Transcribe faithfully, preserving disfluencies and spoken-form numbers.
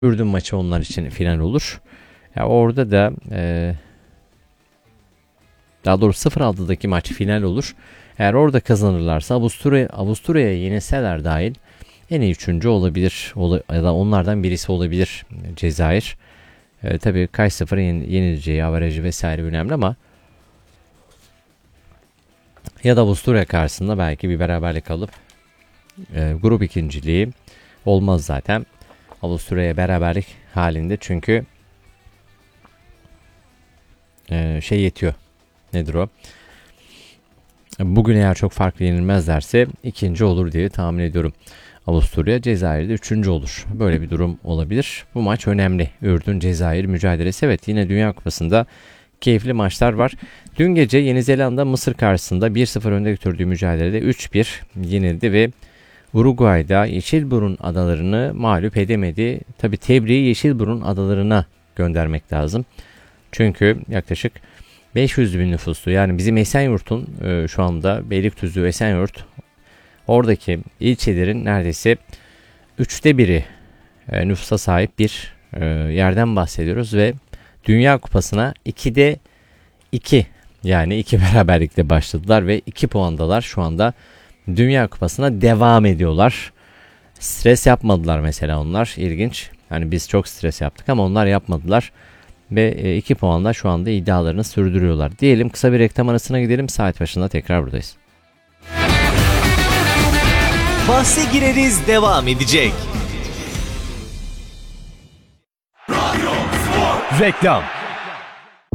Ürdün maçı onlar için final olur. Ya orada da e, daha doğrusu sıfır altıdaki maç final olur. Eğer orada kazanırlarsa Avusturya Avusturya'ya yenilseler dahil en iyi üçüncü olabilir ya da onlardan birisi olabilir Cezayir. E, tabii kaç sıfır yenileceği, averajı vesaire önemli ama ya da Avusturya karşısında belki bir beraberlik alıp e, grup ikinciliği olmaz zaten. Avusturya'ya beraberlik halinde çünkü e, şey yetiyor. Nedir o? Bugün eğer çok farklı yenilmezlerse ikinci olur diye tahmin ediyorum. Avusturya, Cezayir'de üçüncü olur. Böyle bir durum olabilir. Bu maç önemli. Ürdün-Cezayir mücadelesi. Evet, yine Dünya Kupası'nda keyifli maçlar var. Dün gece Yeni Zelanda Mısır karşısında bir sıfır önde götürdüğü mücadelede üç bir yenildi ve Uruguay'da Yeşilburun adalarını mağlup edemedi. Tabi tebriği Yeşilburun adalarına göndermek lazım. Çünkü yaklaşık beş yüz bin nüfuslu, yani bizim Esenyurt'un e, şu anda Beylikdüzü, Esenyurt, oradaki ilçelerin neredeyse üçte biri e, nüfusa sahip bir e, yerden bahsediyoruz ve Dünya Kupası'na ikide iki, yani iki beraberlikle başladılar ve iki puandalar şu anda. Dünya Kupası'na devam ediyorlar. Stres yapmadılar mesela onlar. İlginç. Hani biz çok stres yaptık ama onlar yapmadılar. Ve iki puanla şu anda iddialarını sürdürüyorlar. Diyelim, kısa bir reklam arasına gidelim. Saat başında tekrar buradayız. Bahse gireriz devam edecek. Reklam.